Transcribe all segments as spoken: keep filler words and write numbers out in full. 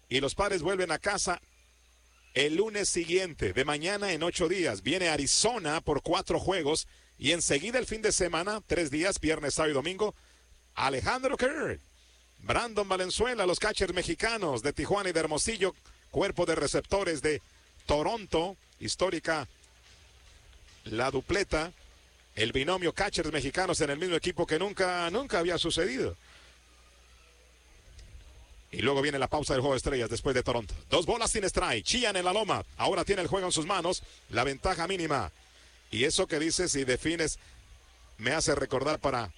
y los Padres vuelven a casa el lunes siguiente, de mañana en ocho días. Viene Arizona por cuatro juegos y enseguida el fin de semana, tres días, viernes, sábado y domingo, Alejandro Kirk, Brandon Valenzuela, los catchers mexicanos de Tijuana y de Hermosillo, cuerpo de receptores de Toronto, histórica la dupleta, el binomio catchers mexicanos en el mismo equipo que nunca, nunca había sucedido. Y luego viene la pausa del juego de estrellas después de Toronto. Dos bolas sin strike. Chillan en la loma. Ahora tiene el juego en sus manos. La ventaja mínima. Y eso que dices y defines me hace recordar para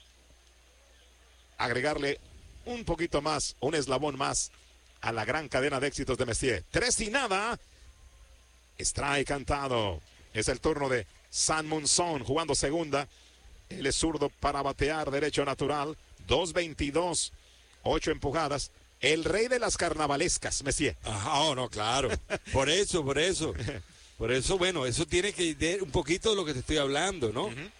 agregarle un poquito más, un eslabón más a la gran cadena de éxitos de Messier. Tres y nada. Strike cantado. Es el turno de San Munson jugando segunda. Él es zurdo para batear derecho natural. dos veintidós. ocho empujadas. El rey de las carnavalescas, Messier. Ajá, oh, no, claro. Por eso, por eso. Por eso, bueno, eso tiene que ir un poquito de lo que te estoy hablando, ¿no? Uh-huh.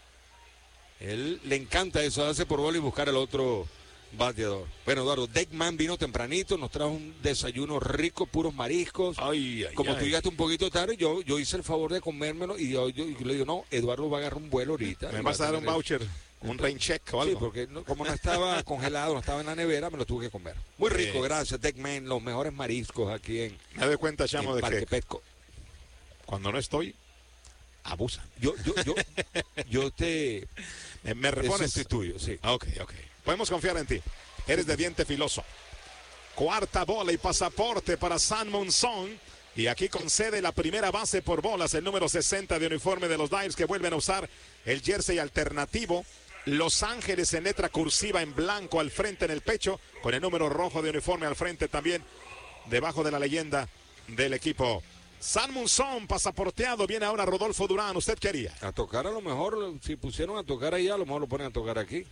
Él le encanta eso, darse por bola y buscar al otro bateador. Bueno, Eduardo, Deckman vino tempranito, nos trajo un desayuno rico, puros mariscos. Ay, ay, Como ay. tú llegaste un poquito tarde, yo, yo hice el favor de comérmelo y yo, yo, yo le digo, no, Eduardo va a agarrar un vuelo ahorita. Me vas a dar un voucher. Un rain check o algo. Sí, porque no, como no estaba congelado, no estaba en la nevera, me lo tuve que comer. Muy rico, eh. gracias, Deckman. Los mejores mariscos aquí en. Me doy cuenta, Chamo, de Parque que Petco. Cuando no estoy, abusan. Yo, yo, yo, yo te. Me, me repones. Sustituyo, sí. Ok, ok. Podemos confiar en ti. Eres de diente filoso. Cuarta bola y pasaporte para San Munson. Y aquí concede la primera base por bolas el número sesenta de uniforme de los Dives, que vuelven a usar el jersey alternativo. Los Ángeles en letra cursiva en blanco al frente en el pecho, con el número rojo de uniforme al frente también, debajo de la leyenda del equipo. San Munson, pasaporteado, viene ahora Rodolfo Durán. ¿Usted qué haría? A tocar a lo mejor, si pusieron a tocar ahí, a lo mejor lo ponen a tocar aquí.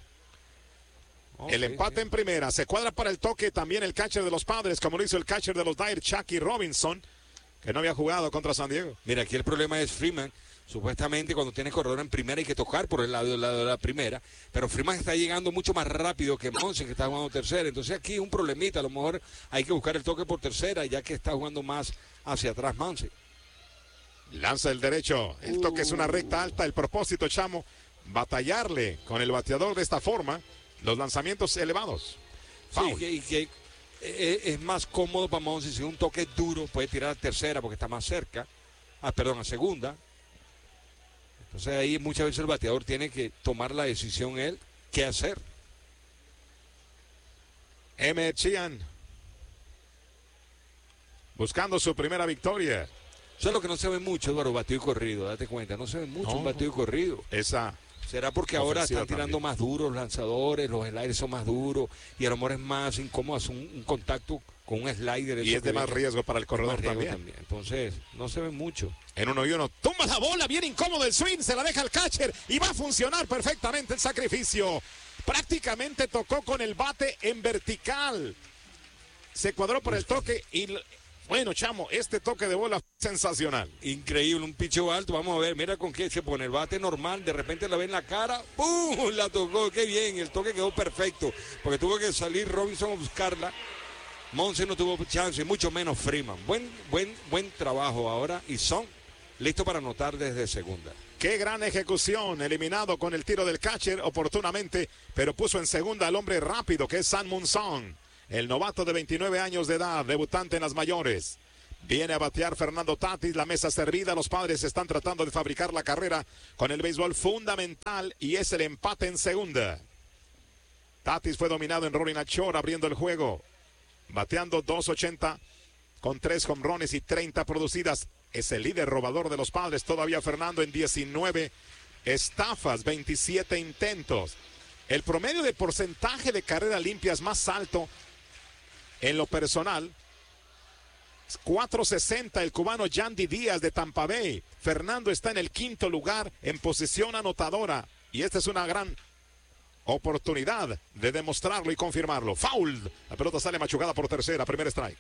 Oh, el sí, empate sí. En primera, se cuadra para el toque también el catcher de los Padres, como lo hizo el catcher de los Dyers, Chucky Robinson, que no había jugado contra San Diego. Mira, aquí el problema es Freeman. Supuestamente cuando tienes corredor en primera hay que tocar por el lado, del lado de la primera, pero Freeman está llegando mucho más rápido que Monsen, que está jugando tercera. Entonces aquí es un problemita, a lo mejor hay que buscar el toque por tercera, ya que está jugando más hacia atrás Monsen. Lanza el derecho, el uh. toque es una recta alta. El propósito, Chamo, batallarle con el bateador de esta forma, los lanzamientos elevados. Sí, que, y que es, es más cómodo para Monsen. Si un toque duro puede tirar a tercera porque está más cerca, ah, perdón, a segunda. Entonces ahí muchas veces el bateador tiene que tomar la decisión él, qué hacer. M. Chian, buscando su primera victoria. Eso es lo que no se ve mucho, Eduardo, bateo y corrido, date cuenta, no se ve mucho no, un bateo y corrido. Esa. ¿Será porque ahora están tirando también más duros los lanzadores, los sliders son más duros y a lo mejor es más incómodo hacer un, un contacto con un slider? Y es de más riesgo para el corredor también. también. Entonces, no se ve mucho. En uno y uno, tumba la bola, bien incómodo el swing, se la deja el catcher y va a funcionar perfectamente el sacrificio. Prácticamente tocó con el bate en vertical. Se cuadró por el toque y... Bueno, Chamo, este toque de bola sensacional. Increíble, un picho alto. Vamos a ver, mira con qué se pone el bate normal. De repente la ve en la cara. ¡Pum! La tocó, qué bien. El toque quedó perfecto. Porque tuvo que salir Robinson a buscarla. Monsen no tuvo chance, mucho menos Freeman. Buen, buen, buen trabajo ahora. Y son listos para anotar desde segunda. Qué gran ejecución. Eliminado con el tiro del catcher oportunamente. Pero puso en segunda al hombre rápido que es San Munson. El novato de veintinueve años de edad, debutante en las mayores. Viene a batear Fernando Tatis, la mesa servida. Los Padres están tratando de fabricar la carrera con el béisbol fundamental y es el empate en segunda. Tatis fue dominado en Rolling Achor abriendo el juego. Bateando dos ochenta con tres jonrones y treinta producidas. Es el líder robador de los Padres. Todavía Fernando en diecinueve estafas, veintisiete intentos. El promedio de porcentaje de carreras limpias más alto en lo personal, cuatro sesenta el cubano Yandy Díaz de Tampa Bay. Fernando está en el quinto lugar en posición anotadora. Y esta es una gran oportunidad de demostrarlo y confirmarlo. Foul. La pelota sale machucada por tercera, primer strike.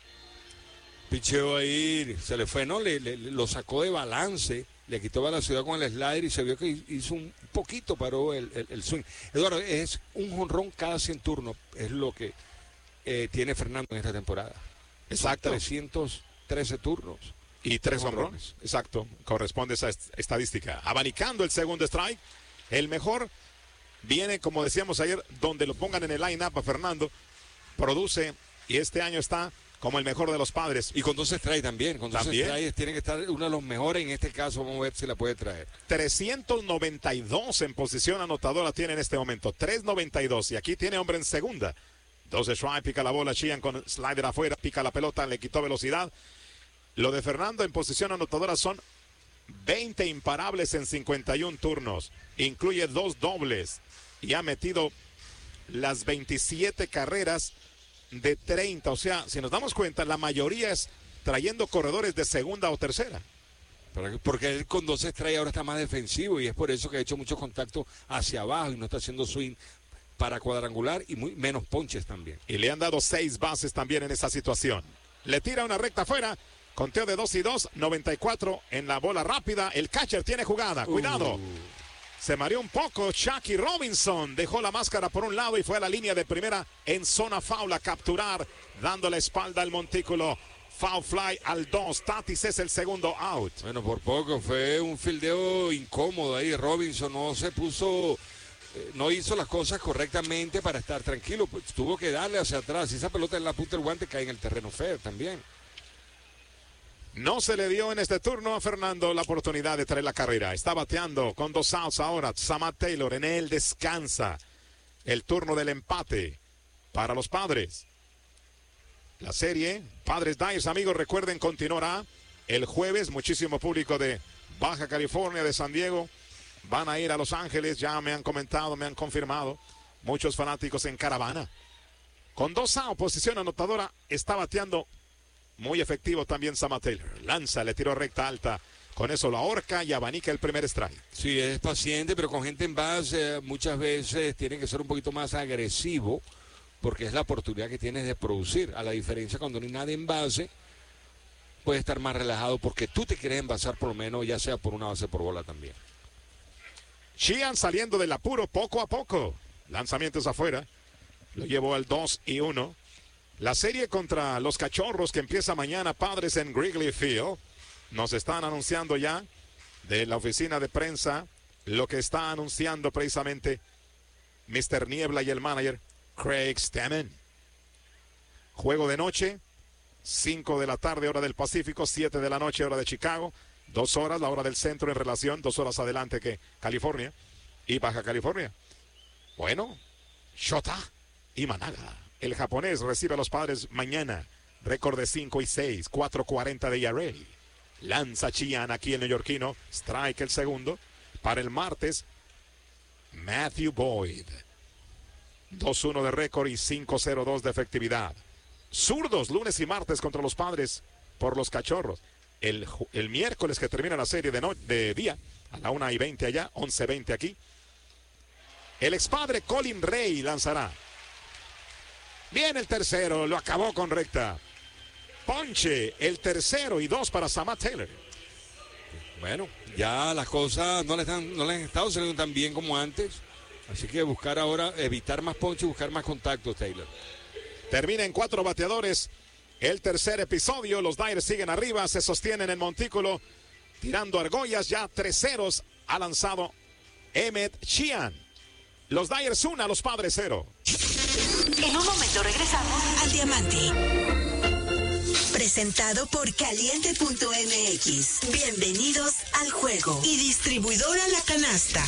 Picheo ahí, se le fue, ¿no? Le, le, lo sacó de balance, le quitó velocidad con el slider y se vio que hizo un poquito, paró el, el, el swing. Eduardo, es un jonrón cada cien turnos, es lo que... Eh, tiene Fernando en esta temporada. Exacto. trescientos trece turnos. Y tres honrones. Exacto. Corresponde a esa est- estadística. Abanicando el segundo strike. El mejor viene, como decíamos ayer, donde lo pongan en el line-up a Fernando. Produce y este año está como el mejor de los padres. Y con dos strikes también. Con dos También. strikes tiene que estar uno de los mejores. En este caso, vamos a ver si la puede traer. trescientos noventa y dos en posición anotadora tiene en este momento. trescientos noventa y dos. Y aquí tiene hombre en segunda. Dos strike, pica la bola. Sheehan con slider afuera. Pica la pelota, le quitó velocidad. Lo de Fernando en posición anotadora son veinte imparables en cincuenta y uno turnos. Incluye dos dobles. Y ha metido las veintisiete carreras de treinta. O sea, si nos damos cuenta, la mayoría es trayendo corredores de segunda o tercera. Porque él con dos strikes ahora está más defensivo y es por eso que ha hecho mucho contacto hacia abajo y no está haciendo swing para cuadrangular y muy menos ponches también. Y le han dado seis bases también en esa situación. Le tira una recta afuera. Conteo de dos y dos, noventa y cuatro en la bola rápida. El catcher tiene jugada. Cuidado. Uh. Se mareó un poco. Jackie Robinson dejó la máscara por un lado y fue a la línea de primera en zona foul a capturar, dando la espalda al montículo. Foul fly al dos. Tatis es el segundo out. Bueno, por poco fue un fildeo incómodo ahí. Robinson no se puso, eh, no hizo las cosas correctamente para estar tranquilo. Pues tuvo que darle hacia atrás. Si esa pelota en la punta del guante cae en el terreno fair también. No se le dio en este turno a Fernando la oportunidad de traer la carrera. Está bateando con dos outs ahora. Samad Taylor en él descansa. El turno del empate para los Padres. La serie, Padres Dyers, amigos, recuerden, continuará el jueves. Muchísimo público de Baja California, de San Diego, van a ir a Los Ángeles. Ya me han comentado, me han confirmado. Muchos fanáticos en caravana. Con dos outs, posición anotadora, está bateando muy efectivo también Samad Taylor. Lanza, le tiró recta alta. Con eso lo ahorca y abanica el primer strike. Sí, es paciente, pero con gente en base eh, muchas veces tiene que ser un poquito más agresivo porque es la oportunidad que tienes de producir. A la diferencia cuando no hay nadie en base, puedes estar más relajado porque tú te quieres envasar por lo menos, ya sea por una base por bola también. Sheehan saliendo del apuro poco a poco. Lanzamientos afuera. Lo llevó al dos y uno. La serie contra los Cachorros que empieza mañana, Padres en Wrigley Field. Nos están anunciando ya de la oficina de prensa lo que está anunciando precisamente mister Niebla y el manager Craig Stammen. Juego de noche, cinco de la tarde hora del Pacífico, siete de la noche hora de Chicago, dos horas la hora del centro en relación, dos horas adelante que California y Baja California. Bueno, Shota y Managa. El japonés recibe a los Padres mañana. Récord de cinco y seis, cuatro cuarenta de E R A. Lanza Sheehan aquí el neoyorquino. Strike el segundo. Para el martes, Matthew Boyd. dos uno de récord y cinco cero dos de efectividad. Zurdos lunes y martes contra los Padres por los Cachorros. El, el miércoles que termina la serie de, no, de día, a la una y veinte allá, once veinte aquí. El expadre Colin Ray lanzará. Viene el tercero, lo acabó con recta. Ponche, el tercero y dos para Samad Taylor. Bueno, ya las cosas no le, están, no le han estado saliendo tan bien como antes. Así que buscar ahora, evitar más ponche y buscar más contactos, Taylor. Termina en cuatro bateadores el tercer episodio. Los Dyers siguen arriba, se sostienen en montículo, tirando argollas. Ya tres ceros ha lanzado Emmett Sheehan. Los Dyers una, los Padres cero. En un momento regresamos al Diamante. Presentado por Caliente punto M X. Bienvenidos al juego. Y distribuidora La Canasta.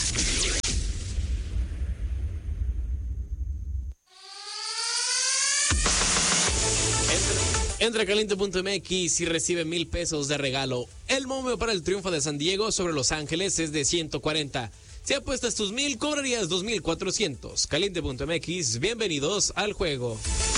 Entra a Caliente punto M X y recibe mil pesos de regalo. El momio para el triunfo de San Diego sobre Los Ángeles es de ciento cuarenta. Si apuestas tus mil, cobrarías dos mil cuatrocientos. Caliente punto M X, bienvenidos al juego.